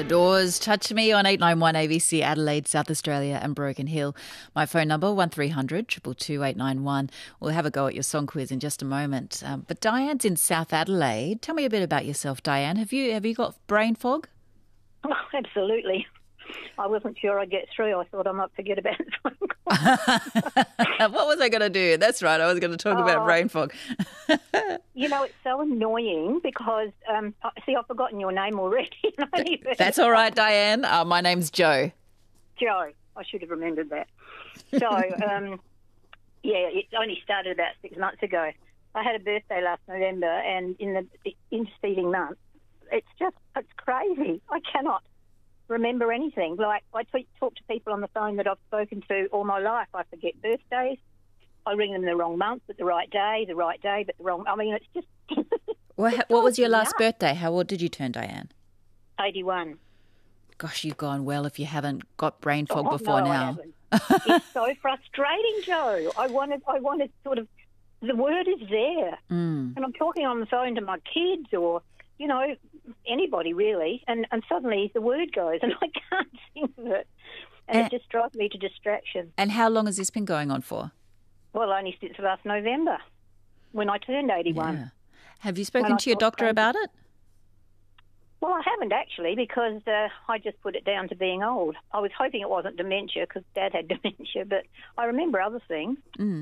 Doors, Touch Me on 891 ABC Adelaide, South Australia and Broken Hill. My phone number 1300 222 891. We'll have a go at your song quiz in just a moment. But Diane's in South Adelaide. Tell me a bit about yourself, Diane. Have you got brain fog? Oh, absolutely. I wasn't sure I'd get through. I thought I might forget about the phone call. What was I going to do? That's right. I was going to talk about brain fog. It's so annoying because, I've forgotten your name already. That's all right, Diane. My name's Jo. Jo. I should have remembered that. So, it only started about 6 months ago. I had a birthday last November, and in the interceding month, it's crazy. I cannot remember anything. Like, I talk to people on the phone that I've spoken to all my life. I forget birthdays. I ring them the wrong month, but the right day, but the wrong... I mean, it's just... What was your last birthday? How old did you turn, Diane? 81. Gosh, you've gone well if you haven't got brain fog before now. I haven't. It's so frustrating, Jo. I wanted sort of... The word is there. And I'm talking on the phone to my kids or... anybody really, and suddenly the word goes and I can't think of it. And it just drives me to distraction. And how long has this been going on for? Well, only since last November, when I turned 81. Yeah. Have you spoken to your doctor about it? Well, I haven't actually, because I just put it down to being old. I was hoping it wasn't dementia because Dad had dementia, but I remember other things,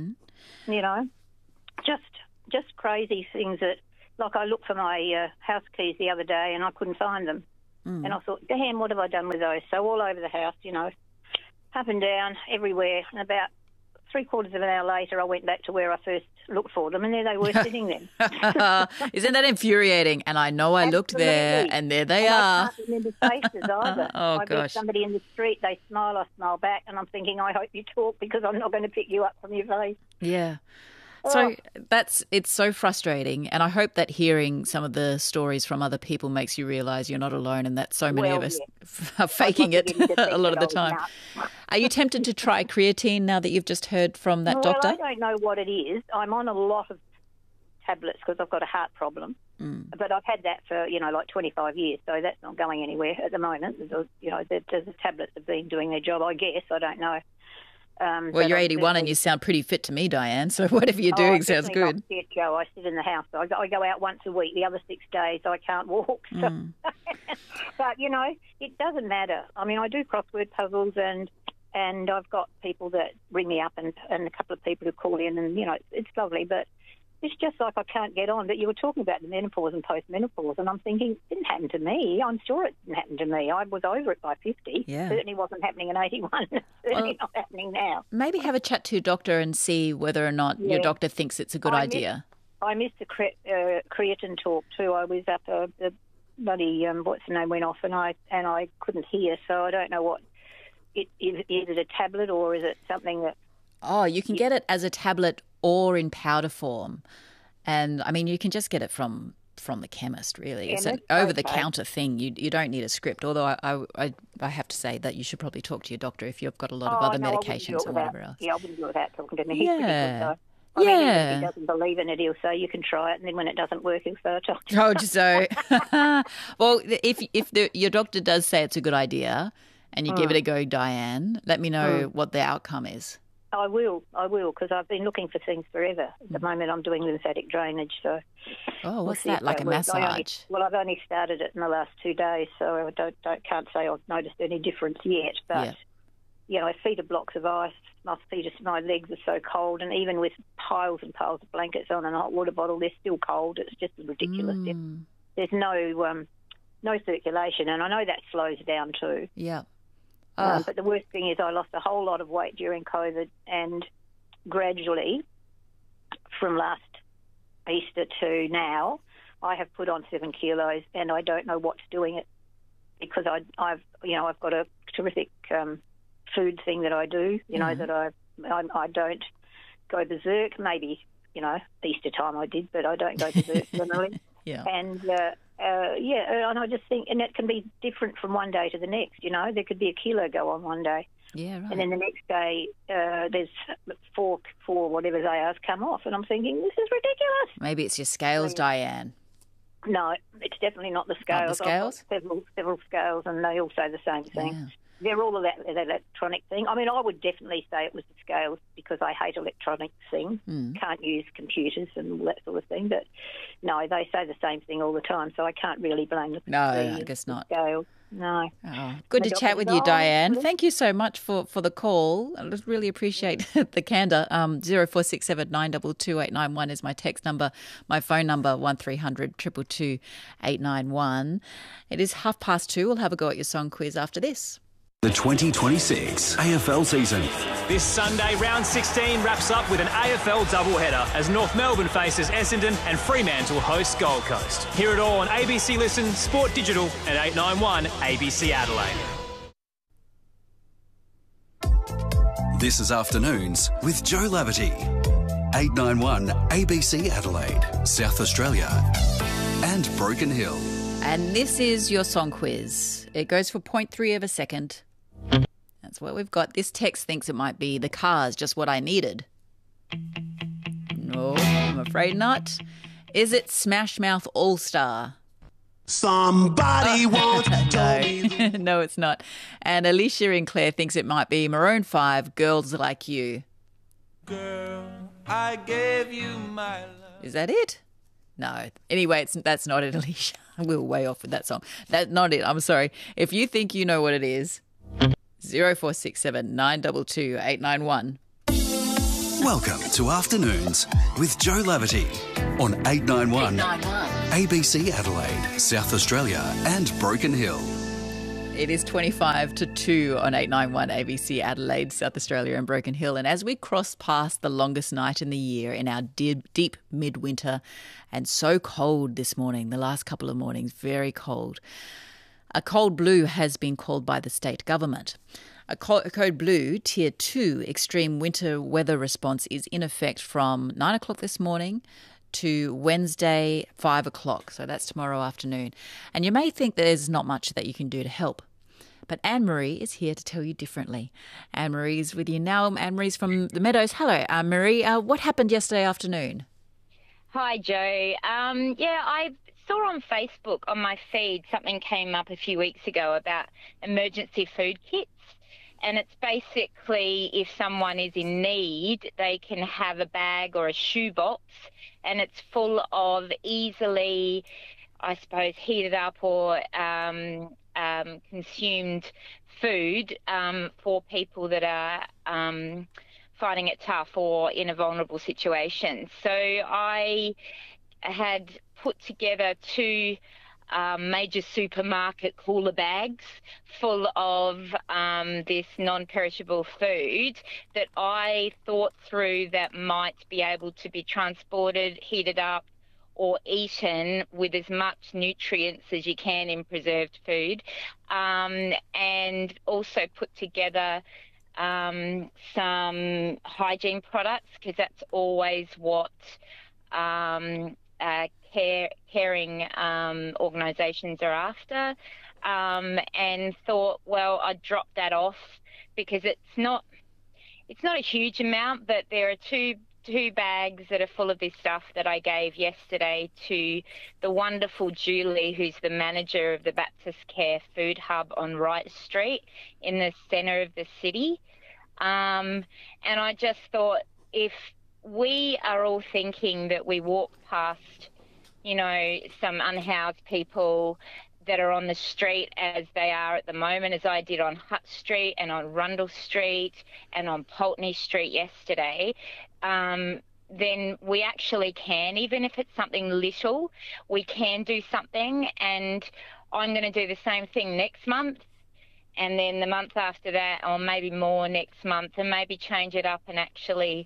just crazy things that... Like, I looked for my house keys the other day and I couldn't find them. And I thought, damn, what have I done with those? So all over the house, up and down, everywhere. And about 3/4 of an hour later, I went back to where I first looked for them, and there they were sitting there. Isn't that infuriating? And I know I looked there, and there they are. I can't remember faces either. Oh, I gosh. met somebody in the street, they smile, I smile back, and I'm thinking, I hope you talk because I'm not going to pick you up from your face. Yeah. So it's so frustrating, and I hope that hearing some of the stories from other people makes you realise you're not alone and that so many of us are faking it a lot of the time. Are you tempted to try creatine now that you've just heard from that doctor? I don't know what it is. I'm on a lot of tablets because I've got a heart problem, but I've had that for, 25 years, so that's not going anywhere at the moment. The tablets have been doing their job, I guess. I don't know. Well, you're 81 and you sound pretty fit to me, Diane, so whatever you're doing sounds good. Not fit, Joe. I sit in the house. I go out once a week. The other 6 days I can't walk. So. But, it doesn't matter. I mean, I do crossword puzzles and I've got people that ring me up and a couple of people who call in and, it's lovely, but it's just like I can't get on. But you were talking about the menopause and post-menopause, and I'm thinking, it didn't happen to me. I'm sure it didn't happen to me. I was over it by 50. Yeah. Certainly wasn't happening in 81. Certainly not happening now. Maybe have a chat to your doctor and see whether or not your doctor thinks it's a good idea. I missed the creatine talk too. I was up, the bloody, what's the name, went off, and I couldn't hear, so I don't know what. Is it a tablet or is it something that... Oh, you can get it as a tablet or in powder form. And, I mean, you can just get it from the chemist, really. It's an over-the-counter thing. You don't need a script, although I have to say that you should probably talk to your doctor if you've got a lot of other medications or whatever else. Yeah, I wouldn't do it without talking to him. He's pretty good, though. I mean, even if he doesn't believe in it, he'll say, you can try it, and then when it doesn't work, he'll say, I told you. Told you so. Well, if your doctor does say it's a good idea and you give it a go, Diane, let me know what the outcome is. I will, because I've been looking for things forever. At the moment, I'm doing lymphatic drainage, so... Oh, what's that, like a massage? I've only started it in the last 2 days, so I can't say I've noticed any difference yet, but... Yeah. Feet are blocks of ice. My legs are so cold, and even with piles and piles of blankets on and a hot water bottle, they're still cold. It's just ridiculous. There's no circulation, and I know that slows down too. Yeah. But the worst thing is I lost a whole lot of weight during COVID, and gradually, from last Easter to now, I have put on 7 kilos, and I don't know what's doing it because I've got a terrific food thing that I do, that I don't go berserk. Maybe, Easter time I did, but I don't go berserk generally. Yeah. And, and I just think, and it can be different from one day to the next, There could be a kilo go on one day. Yeah, right. And then the next day there's four whatever they are come off, and I'm thinking, this is ridiculous. Maybe it's your scales, Diane. No, it's definitely not the scales. Not the scales? I've got several scales, and they all say the same thing. Yeah. They're all that electronic thing. I mean, I would definitely say it was the scales because I hate electronic things. Can't use computers and all that sort of thing. But no, they say the same thing all the time, so I can't really blame the I guess not. Scales. No. Oh, good to chat with you, Diane. Thank you so much for the call. I just really appreciate the candour. 0467 922 891 is my text number. My phone number, 1300 222 891. It is 2:30. We'll have a go at your song quiz after this. The 2026 AFL season. This Sunday, round 16 wraps up with an AFL doubleheader as North Melbourne faces Essendon and Fremantle hosts Gold Coast. Hear it all on ABC Listen, Sport Digital and 891 ABC Adelaide. This is Afternoons with Joe Laverty. 891 ABC Adelaide, South Australia and Broken Hill. And this is your song quiz. It goes for 0.3 of a second. That's what we've got. This text thinks it might be The Cars, Just What I Needed. No, I'm afraid not. Is it Smash Mouth All-Star? Somebody once told me. No, it's not. And Alicia in Clare thinks it might be Maroon 5, Girls Like You. Girl, I gave you my love. Is that it? No. Anyway, that's not it, Alicia. We were way off with that song. That's not it. I'm sorry. If you think you know what it is, 0467 922 891. Welcome to Afternoons with Joe Laverty on 891 ABC Adelaide, South Australia and Broken Hill. It is 25 to 2 on 891 ABC Adelaide, South Australia and Broken Hill. And as we cross past the longest night in the year in our deep midwinter, and so cold this morning, the last couple of mornings, very cold, a code blue has been called by the state government. A code blue, tier 2 extreme winter weather response is in effect from 9 o'clock this morning to Wednesday, 5 o'clock. So that's tomorrow afternoon. And you may think there's not much that you can do to help. But Anne-Marie is here to tell you differently. Anne-Marie is with you now. Anne-Marie's from the Meadows. Hello, Anne-Marie. What happened yesterday afternoon? Hi, Joe. I saw on Facebook on my feed something came up a few weeks ago about emergency food kits. And it's basically if someone is in need, they can have a bag or a shoebox and it's full of easily, I suppose, heated up or consumed food for people that are finding it tough or in a vulnerable situation. So I had put together two major supermarket cooler bags full of this non-perishable food that I thought through that might be able to be transported, heated up or eaten with as much nutrients as you can in preserved food, and also put together some hygiene products because that's always what caring organisations are after, and thought, well, I'd drop that off because it's not a huge amount, but there are two bags that are full of this stuff that I gave yesterday to the wonderful Julie, who's the manager of the Baptist Care Food Hub on Wright Street in the centre of the city. And I just thought, if we are all thinking that we walk past, some unhoused people that are on the street as they are at the moment, as I did on Hutt Street and on Rundle Street and on Pulteney Street yesterday, then we actually can, even if it's something little, we can do something. And I'm going to do the same thing next month, and then the month after that, or maybe more next month, and maybe change it up and actually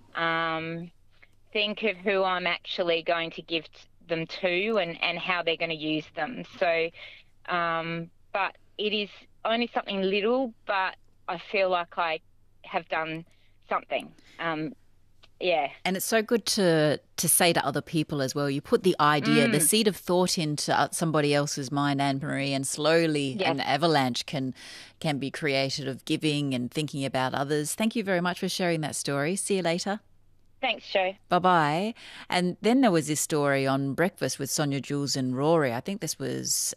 think of who I'm actually going to give them to and how they're going to use them. So, but it is only something little, but I feel like I have done something. Yeah. And it's so good to say to other people as well. You put the idea, the seed of thought into somebody else's mind, Anne-Marie, and slowly an avalanche can be created of giving and thinking about others. Thank you very much for sharing that story. See you later. Thanks, Joe. Bye-bye. And then there was this story on Breakfast with Sonia, Jules and Rory. I think this was,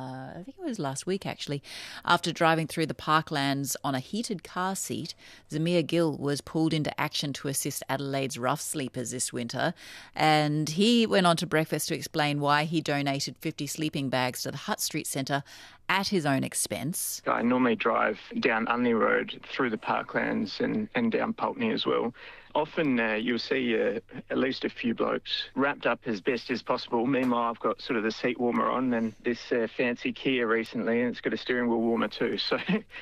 it was last week actually. After driving through the parklands on a heated car seat, Zamir Gill was pulled into action to assist Adelaide's rough sleepers this winter. And he went on to Breakfast to explain why he donated 50 sleeping bags to the Hutt Street Centre at his own expense. I normally drive down Unley Road through the parklands and down Pulteney as well. Often you'll see at least a few blokes wrapped up as best as possible. Meanwhile, I've got sort of the seat warmer on and this fancy Kia recently, and it's got a steering wheel warmer too. So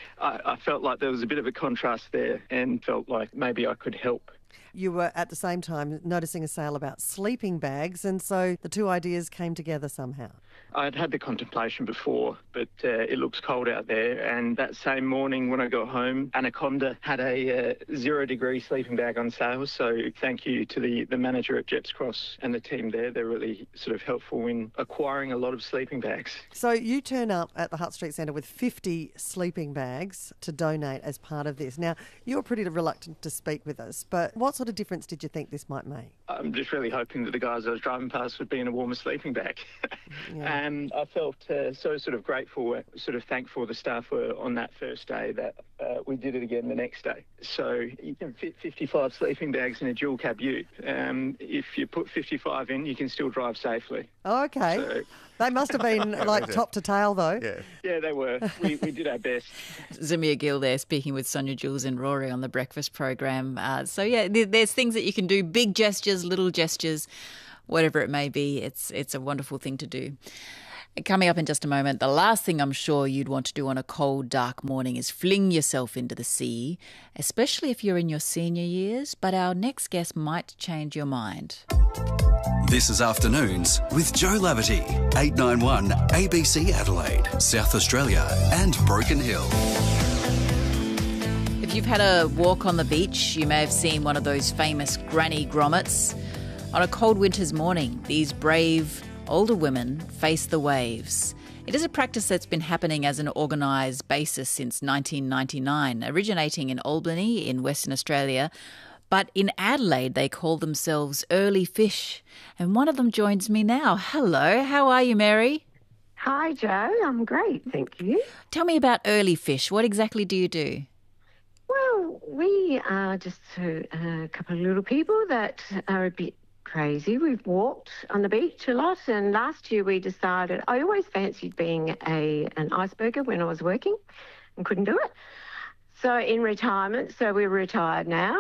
I felt like there was a bit of a contrast there and felt like maybe I could help. You were at the same time noticing a sale about sleeping bags, and so the two ideas came together somehow. I'd had the contemplation before, but it looks cold out there. And that same morning when I got home, Anaconda had a 0-degree sleeping bag on sale. So thank you to the manager at Jeps Cross and the team there. They're really sort of helpful in acquiring a lot of sleeping bags. So you turn up at the Hutt Street Centre with 50 sleeping bags to donate as part of this. Now, you were pretty reluctant to speak with us, but what sort of difference did you think this might make? I'm just really hoping that the guys I was driving past would be in a warmer sleeping bag. Yeah. And I felt so sort of grateful, sort of thankful the staff were on that first day that we did it again the next day. So you can fit 55 sleeping bags in a dual cab ute. If you put 55 in, you can still drive safely. Oh, okay. So, they must have been like top to tail though. Yeah, they were. We did our best. Zamir Gill there speaking with Sonia, Jules and Rory on the Breakfast program. So yeah, there's things that you can do, big gestures, little gestures, whatever it may be. It's a wonderful thing to do. Coming up in just a moment, the last thing I'm sure you'd want to do on a cold, dark morning is fling yourself into the sea, especially if you're in your senior years, but our next guest might change your mind. This is Afternoons with Joe Laverty, 891 ABC Adelaide, South Australia and Broken Hill. If you've had a walk on the beach, you may have seen one of those famous granny grommets. On a cold winter's morning, these brave older women face the waves. It is a practice that's been happening as an organised basis since 1999, originating in Albany in Western Australia. But in Adelaide, they call themselves Early Fish. And one of them joins me now. Hello, how are you, Mary? Hi, Joe. I'm great, thank you. Tell me about Early Fish. What exactly do you do? Well, we are just a couple of little people that are a bit crazy. We've walked on the beach a lot, and last year we decided, I always fancied being an iceberger when I was working and couldn't do it. So in retirement, so we're retired now,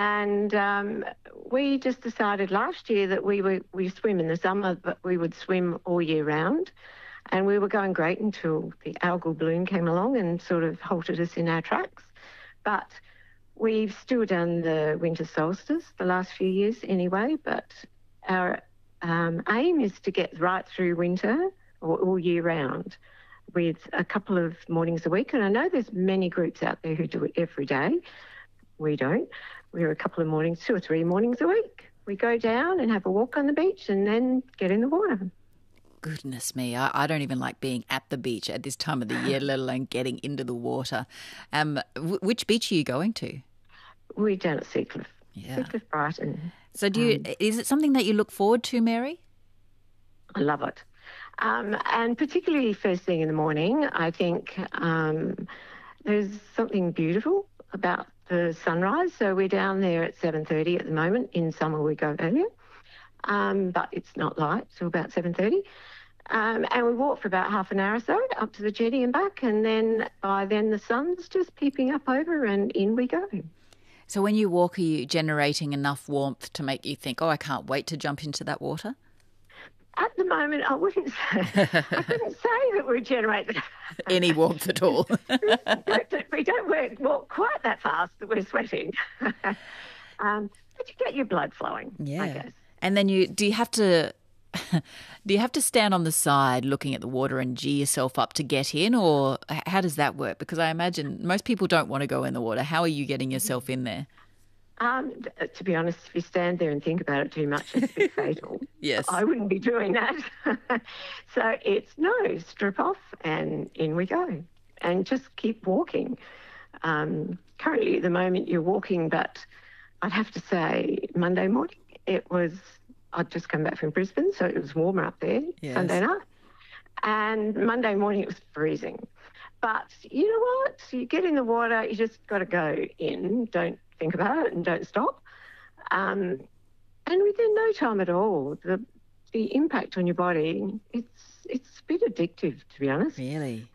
and we just decided last year that we swim in the summer, but we would swim all year round, and we were going great until the algal bloom came along and sort of halted us in our tracks. But we've still done the winter solstice the last few years anyway, but our aim is to get right through winter or all year round with a couple of mornings a week. And I know there's many groups out there who do it every day. We don't. We're a couple of mornings, 2 or 3 mornings a week. We go down and have a walk on the beach and then get in the water. Goodness me, I don't even like being at the beach at this time of the year, let alone getting into the water. Which beach are you going to? We're down at Seacliff. Yeah. Seacliff, Brighton. So is it something that you look forward to, Mary? I love it. And particularly first thing in the morning, I think there's something beautiful about the sunrise. So we're down there at 7:30 at the moment. In summer we go earlier, but it's not light, so about 7:30. And we walk for about half an hour or so up to the jetty and back, and then by then the sun's just peeping up over and in we go. So when you walk, are you generating enough warmth to make you think, oh, I can't wait to jump into that water? At the moment, I couldn't say that we generate any warmth at all. We don't walk quite that fast that we're sweating. But you get your blood flowing, I guess. And then do you have to stand on the side looking at the water and gee yourself up to get in, or how does that work? Because I imagine most people don't want to go in the water. How are you getting yourself in there? To be honest, if you stand there and think about it too much, it's a bit fatal. Yes. I wouldn't be doing that. So strip off and in we go. And just keep walking. Currently at the moment you're walking, but I'd have to say Monday morning, I'd just come back from Brisbane, so it was warmer up there Sunday night. And Monday morning it was freezing. But you know what? So you get in the water, you just got to go in. Don't think about it and don't stop. And within no time at all, the impact on your body, it's a bit addictive, to be honest. Really?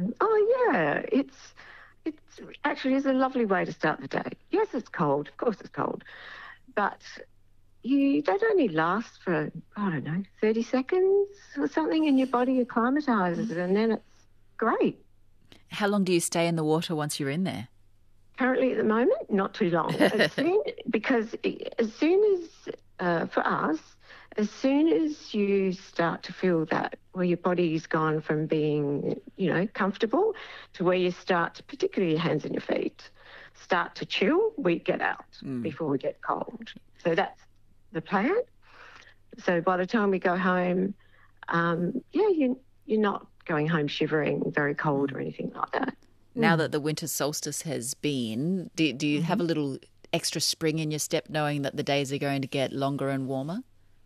It actually is a lovely way to start the day. Yes, it's cold. Of course it's cold. But they only last for, 30 seconds or something, and your body acclimatises, and then it's great. How long do you stay in the water once you're in there? Currently at the moment, not too long. Because as soon as, for us, as soon as you start to feel that, where your body's gone from being, comfortable to where you start to, particularly your hands and your feet, start to chill, we get out before we get cold. So that's the plan. So by the time we go home, you're not going home shivering, very cold or anything like that. Now that the winter solstice has been, do you have a little extra spring in your step knowing that the days are going to get longer and warmer?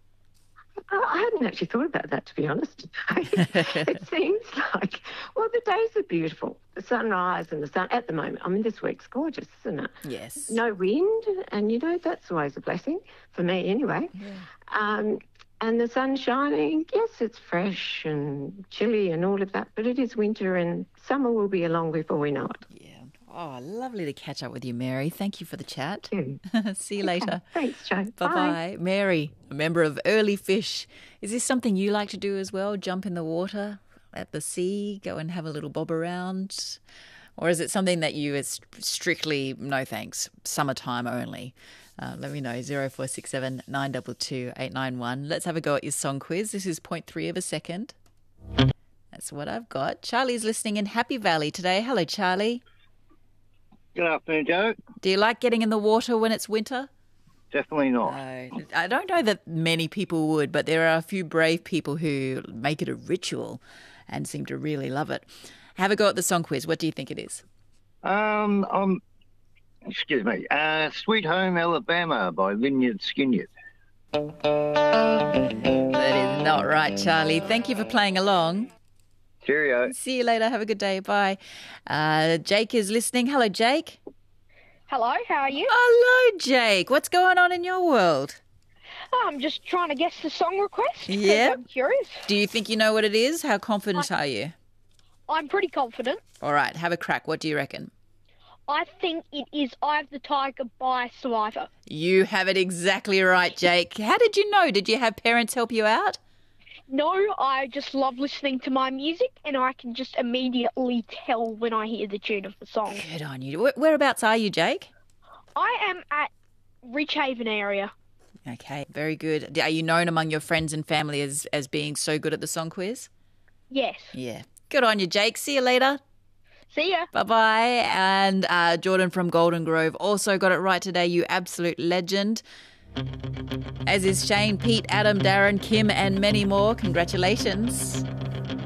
I hadn't actually thought about that, to be honest. It seems like, the days are beautiful. The sunrise and the sun at the moment. This week's gorgeous, isn't it? Yes. No wind, and, that's always a blessing, for me anyway. Yeah. And the sun shining, yes, it's fresh and chilly and all of that, but it is winter and summer will be along before we know it. Yeah. Oh, lovely to catch up with you, Mary. Thank you for the chat. See you later. Thanks, Jo. Bye-bye. Mary, a member of Early Fish. Is this something you like to do as well? Jump in the water at the sea, go and have a little bob around? Or is it something that you is strictly, no thanks, summertime only? Let me know, 0467 922 891. Let's have a go at your song quiz. This is 0.3 of a second. That's what I've got. Charlie's listening in Happy Valley today. Hello, Charlie. Good afternoon, Jo. Do you like getting in the water when it's winter? Definitely not. No, I don't know that many people would, but there are a few brave people who make it a ritual and seem to really love it. Have a go at the song quiz. What do you think it is? Excuse me. Sweet Home Alabama by Lynyrd Skynyrd. That is not right, Charlie. Thank you for playing along. Cheerio. See you later. Have a good day. Bye. Jake is listening. Hello, Jake. Hello, how are you? Hello, Jake. What's going on in your world? I'm just trying to guess the song request. Yeah. I'm curious. Do you think you know what it is? How confident are you? I'm pretty confident. All right. Have a crack. What do you reckon? I think it is Eye of the Tiger by Survivor. You have it exactly right, Jake. How did you know? Did you have parents help you out? No, I just love listening to my music and I can just immediately tell when I hear the tune of the song. Good on you. Whereabouts are you, Jake? I am at Rich Haven area. Okay, very good. Are you known among your friends and family as being so good at the song quiz? Yes. Yeah. Good on you, Jake. See you later. See ya. Bye-bye. And Jordan from Golden Grove also got it right today. You absolute legend. As is Shane, Pete, Adam, Darren, Kim and many more. Congratulations.